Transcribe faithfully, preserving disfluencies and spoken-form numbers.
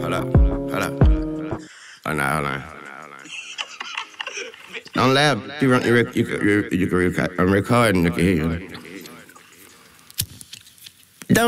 hold up, hold up. Hold on, hold on. Don't laugh. You, you, you, you, you, you, I'm recording. You can hear you.